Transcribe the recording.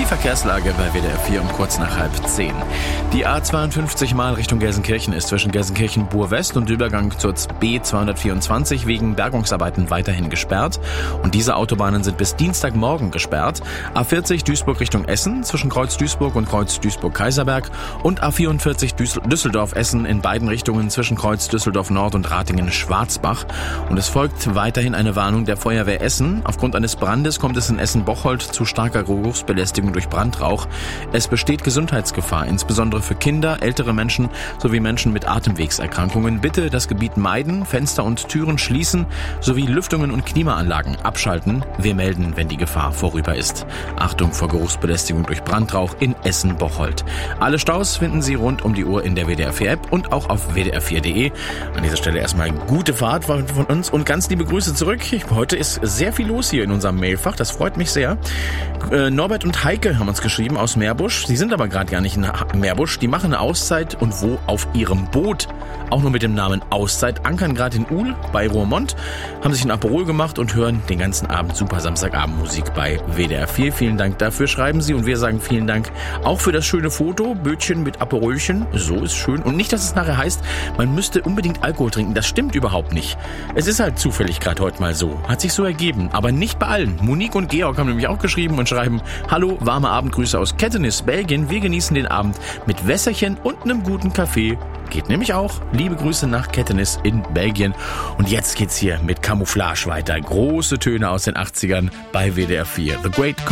die Verkehrslage bei WDR 4 um kurz nach 9:30. Die A52 mal Richtung Gelsenkirchen ist zwischen Gelsenkirchen-Bur-West und Übergang zur B224 wegen Bergungsarbeiten weiterhin gesperrt. Und diese Autobahnen sind bis Dienstagmorgen gesperrt. A40 Duisburg Richtung Essen zwischen Kreuz Duisburg und Kreuz Duisburg-Kaiserberg und A44 Düsseldorf-Essen in beiden Richtungen zwischen Kreuz Düsseldorf-Nord und Ratingen-Schwarzbach. Und es folgt weiterhin eine Warnung der Feuerwehr Essen. Aufgrund eines Brandes kommt es in Essen-Bocholt zu starker Geruchsbelästigung durch Brandrauch. Es besteht Gesundheitsgefahr, insbesondere für Kinder, ältere Menschen sowie Menschen mit Atemwegserkrankungen. Bitte das Gebiet meiden, Fenster und Türen schließen sowie Lüftungen und Klimaanlagen abschalten. Wir melden, wenn die Gefahr vorüber ist. Achtung vor Geruchsbelästigung durch Brandrauch in Essen-Bocholt. Alle Staus finden Sie rund um die Uhr in der WDR 4 App und auch auf wdr4.de. An dieser Stelle erstmal gute Fahrt von uns und ganz liebe Grüße zurück. Heute ist sehr viel los hier in unserem Mailfach, das freut mich sehr. Norbert und Heike haben uns geschrieben aus Meerbusch. Sie sind aber gerade gar nicht in Meerbusch. Die machen eine Auszeit und wo? Auf ihrem Boot. Auch nur mit dem Namen Auszeit. Ankern gerade in Uhl bei Roermond. Haben sich ein Aperol gemacht und hören den ganzen Abend super Samstagabendmusik bei WDR 4. Vielen Dank dafür, schreiben Sie. Und wir sagen vielen Dank auch für das schöne Foto. Bötchen mit Aperolchen. So ist schön. Und nicht, dass es nachher heißt, man müsste unbedingt Alkohol trinken. Das stimmt überhaupt nicht. Es ist halt zufällig gerade heute mal so. Hat sich so ergeben. Aber nicht bei allen. Monique und Georg haben nämlich auch geschrieben und schreiben: Hallo, warme Abendgrüße aus Kettenis, Belgien. Wir genießen den Abend mit Wässerchen und einem guten Kaffee. Geht nämlich auch. Liebe Grüße nach Kettenis in Belgien. Und jetzt geht's hier mit Camouflage weiter. Große Töne aus den 80ern bei WDR 4. The Great